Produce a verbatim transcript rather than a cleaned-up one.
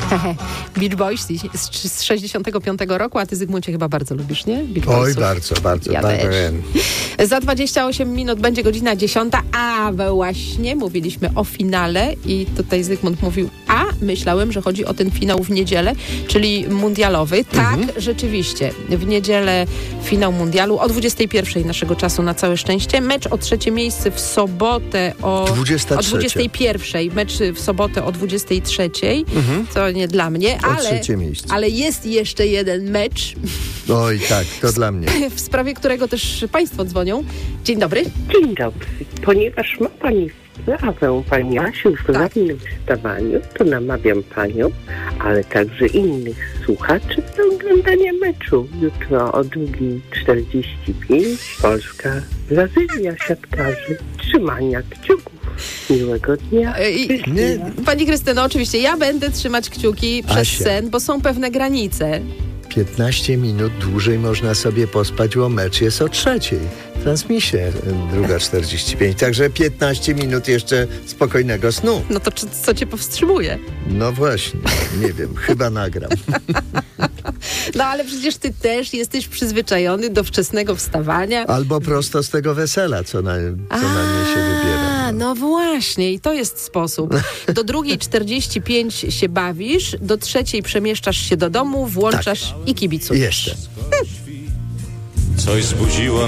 Beach Boys z, z sześćdziesiątego piątego roku, a ty, Zygmuncie, chyba bardzo lubisz, nie? Beach Oj, Boysów. bardzo, bardzo. Ja bardzo. też. Za dwadzieścia osiem minut będzie godzina dziesiąta, a właśnie mówiliśmy o finale i tutaj Zygmunt mówił, a myślałem, że chodzi o ten finał w niedzielę, czyli mundialowy. Tak, mhm. rzeczywiście. W niedzielę finał mundialu o dwudziestej pierwszej naszego czasu na całe szczęście. Mecz o trzecie miejsce w sobotę o, o dwudziestej pierwszej. Mecz w sobotę o dwudziestej trzeciej. Mhm. To nie dla mnie, ale, ale jest jeszcze jeden mecz. Oj, tak, to dla mnie. W sprawie którego też państwo dzwonią. Dzień dobry. Dzień dobry. Ponieważ ma pani sprawę, pani Asiu, w rannym wstawaniu, to namawiam panią, ale także innych słuchaczy do oglądania meczu. Jutro o drugiej czterdzieści pięć Polska, Brazylia, siatkarzy, trzymania kciuków. Miłego dnia. I, nie. Pani Krystyno, oczywiście ja będę trzymać kciuki przez Asia. sen, bo są pewne granice. piętnaście minut dłużej można sobie pospać, bo mecz jest o trzeciej. Transmisja druga czterdzieści pięć, także piętnaście minut jeszcze spokojnego snu. No to co cię powstrzymuje? No właśnie, nie wiem, chyba nagram. No ale przecież ty też jesteś przyzwyczajony do wczesnego wstawania. Albo prosto z tego wesela, co na, co A, na nie się wybiera. No. no właśnie, i to jest sposób. Do drugiej czterdzieści pięć się bawisz, do trzeciej przemieszczasz się do domu, włączasz tak. i kibicujesz. Jeszcze. Coś zbudziło